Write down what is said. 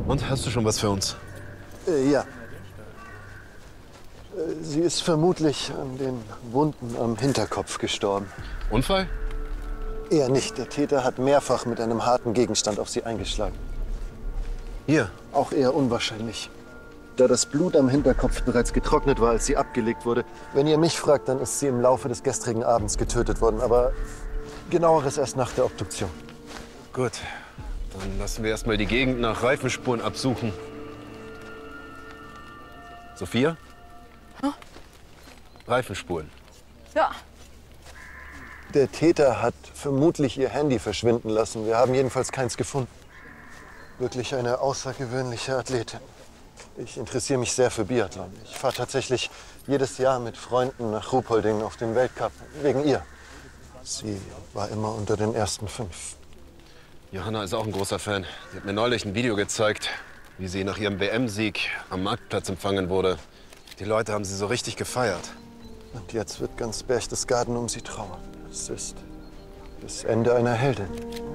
Und, hast du schon was für uns? Ja. Sie ist vermutlich an den Wunden am Hinterkopf gestorben. Unfall? Eher nicht. Der Täter hat mehrfach mit einem harten Gegenstand auf sie eingeschlagen. Hier. Auch eher unwahrscheinlich. Da das Blut am Hinterkopf bereits getrocknet war, als sie abgelegt wurde. Wenn ihr mich fragt, dann ist sie im Laufe des gestrigen Abends getötet worden. Aber genaueres erst nach der Obduktion. Gut. Dann lassen wir erstmal die Gegend nach Reifenspuren absuchen. Sophia? Hm? Reifenspuren. Ja. Der Täter hat vermutlich ihr Handy verschwinden lassen. Wir haben jedenfalls keins gefunden. Wirklich eine außergewöhnliche Athletin. Ich interessiere mich sehr für Biathlon. Ich fahre tatsächlich jedes Jahr mit Freunden nach Ruhpolding auf den Weltcup. Wegen ihr. Sie war immer unter den ersten 5. Johanna ist auch ein großer Fan. Sie hat mir neulich ein Video gezeigt, wie sie nach ihrem WM-Sieg am Marktplatz empfangen wurde. Die Leute haben sie so richtig gefeiert. Und jetzt wird ganz Berchtesgaden um sie trauern. Es ist das Ende einer Heldin.